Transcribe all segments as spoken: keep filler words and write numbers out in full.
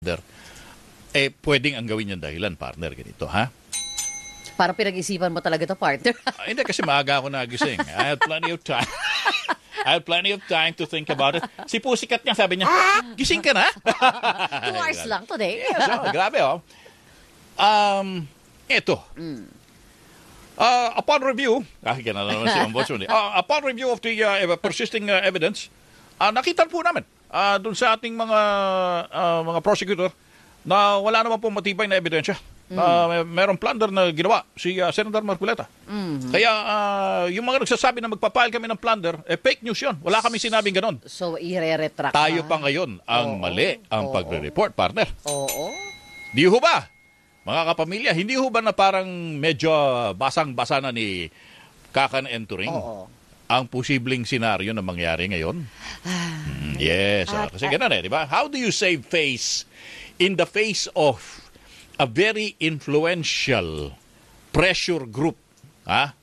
eh pwedeng ang gawin yung dahilan, partner, ganito, ha? Parang pinag-isipan mo talaga to, partner. Ah, hindi, kasi maaga ako nagising. I had plenty of time. I had plenty of time to think about it. Si Pusikat niya, sabi niya, gising ka na? Two hours lang today. Yes, oh, grabe, oh. Um, eto. Mm. Uh, upon review, kahit ka na naman si Ombudsman, uh, upon review of the uh, persisting uh, evidence, uh, nakita po namin uh, dun sa ating mga uh, mga prosecutor na wala naman po matibay na ebidensya. Mm. Uh, may, merong plunder na ginawa si uh, Senator Marcoleta. Mm-hmm. Kaya uh, yung mga nagsasabi na magpapile kami ng plunder, eh, fake news yun. Wala kami sinabing ganon. So, i-re-retract Tayo pa ngayon ang Oo. mali ang Oo. pagre-report, partner. Oo. Di ho ba? Mga kapamilya, hindi ho ba na parang medyo basang-basa na ni Kakan Entering? Oo. Ang posibleng senaryo na mangyari ngayon? Mm, yes. Uh, kasi ganun eh, di ba? How do you save face in the face of a very influential pressure group, ha?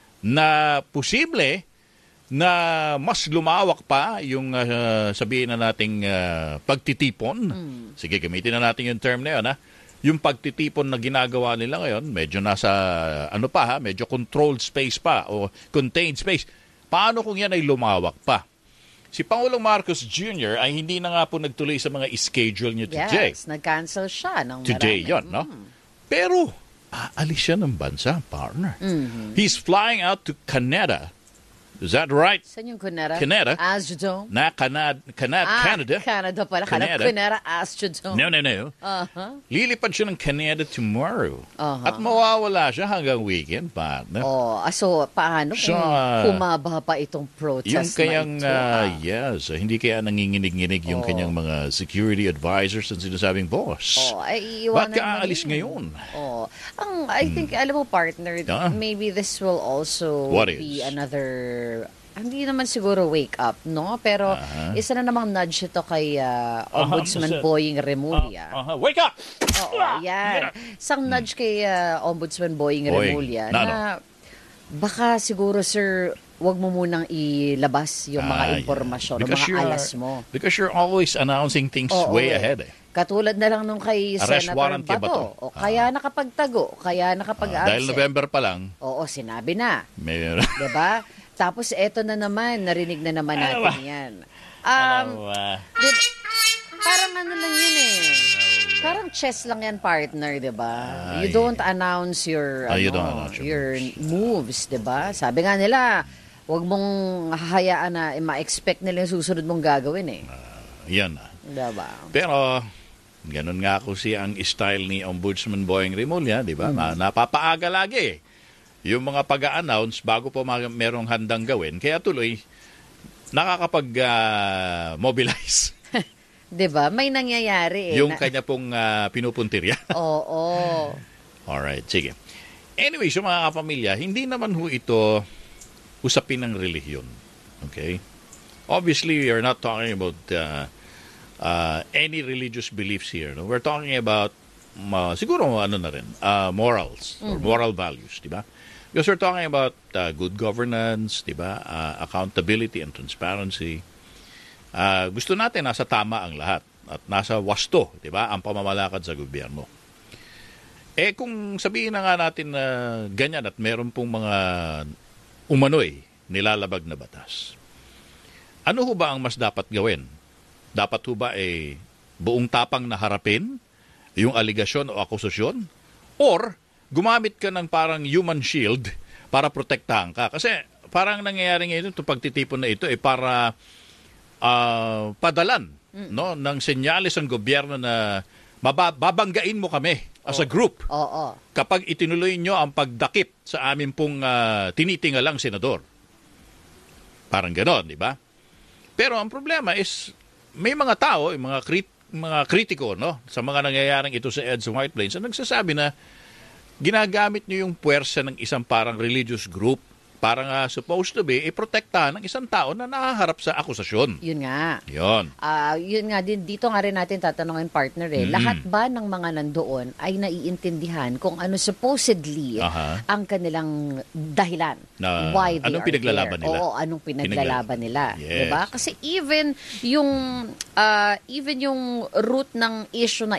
Na posible na mas lumawak pa yung uh, sabihin na nating uh, pagtitipon. Mm. Sige, gamitin na natin yung term na yun, ha? Yung pagtitipon na ginagawa nila ngayon, medyo nasa, ano pa ha, medyo controlled space pa o contained space. Paano kung yan ay lumawak pa? Si Pangulong Marcos Junior ay hindi na nga po nagtuloy sa mga schedule niya today. Yes, nag-cancel siya. Ng today marami. yon, no? Mm. Pero, aalis siya ng bansa, partner. Mm-hmm. He's flying out to Canada. Is that right? Saan yung Canada? Canada. Astrodome? Na Canada, Canada, ah, Canada. Canada pala. Canada. Canada, Astrodome. No, no, no. Uh-huh. Lilipad siya ng Canada tomorrow. Uh-huh. At mawawala siya hanggang weekend, partner. Oh, so paano kung so, uh, humaba pa itong protest yung kayang, na ito? Uh, ah. yes, hindi kaya nanginginig-nginig yung oh. kanyang mga security advisors at sinasabing, boss, oh, ay, iwanan ba't ka aalis ngayon? Oh. Ang, I think, hmm. alam mo, partner, uh, maybe this will also What be is? another... Hindi naman siguro wake up, no? Pero uh-huh. isa na namang nudge ito kay uh, Ombudsman uh-huh. Boying Remulla. Uh-huh. Wake up! Oo, yan. Isang hmm. nudge kay uh, Ombudsman Boying Remulla na, na baka siguro, sir, wag mo munang ilabas yung mga ah, impormasyon, yeah. mga alas mo. Because you're always announcing things Oo, way ahead. Eh. Katulad na lang nung kay Arrest Senator Bato. Bato. O, kaya ah. nakapagtago, kaya nakapag-absent. Ah, dahil November pa lang. Oo, sinabi na. May... Diba? Tapos eto na naman, narinig na naman natin Alawa. yan. Um, di, parang ano lang yun eh. Alawa. Parang chess lang yan, partner, di ba? You don't announce your, ah, ano, you don't announce your moves, di ba? Sabi nga nila, huwag mong hahayaan na eh, ma-expect nila yung susunod mong gagawin eh. Uh, yan na. Diba? Pero, ganun nga kasi ang style ni Ombudsman Boying Remulla, di ba? Mm. Napapaaga lagi eh. Yung mga pag-a-announce bago po merong handang gawin, kaya tuloy nakakapag-mobilize. Uh, diba? May nangyayari eh. Yung na... kanya pong uh, pinupuntirya. Oo. Oh, oh. Alright, sige. Anyway, so mga kapamilya, hindi naman ho ito usapin ng relihiyon. Okay? Obviously, we are not talking about uh, uh, any religious beliefs here. No? We're talking about uh, siguro ano na rin, uh, morals mm-hmm. or moral values, di ba? Because we're talking about uh, good governance, di ba? Uh, accountability and transparency. Uh, gusto natin nasa tama ang lahat at nasa wasto, di ba? Ang pamamalakad sa gobyerno. Eh kung sabihin na nga natin na uh, ganyan at meron pong mga umano'y nilalabag na batas. Ano ho ba ang mas dapat gawin? Dapat ho ba eh buong tapang na harapin yung aligasyon o akusasyon? Or gumamit ka ng parang human shield para protektahan ka. Kasi parang nangyayari ngayon itong pagtitipon na ito eh para uh, padalan mm. no, ng senyales ng gobyerno na babanggain mo kami as oh. a group. Oh, oh. Kapag itinuloy nyo ang pagdakip sa amin pong uh, tinitingalang senador. Parang ganon, di ba? Pero ang problema is may mga tao, mga, krit- mga kritiko no, sa mga nangyayaring ito sa EDSA White Plains na nagsasabi na ginagamit nyo yung puwersa ng isang parang religious group para nga supposed to be, iprotektahan ng isang tao na nahaharap sa akusasyon. Yun nga. Yun. Ah, yun nga din, dito nga rin natin tatanungin, partner, eh. Mm. Lahat ba ng mga nandoon ay naiintindihan kung ano supposedly Aha. ang kanilang dahilan? Na- why they anong are pinaglalaban there? nila? Oo, anong pinaglalaban nila. Yes. Diba? Kasi even yung, ah, even yung root ng issue na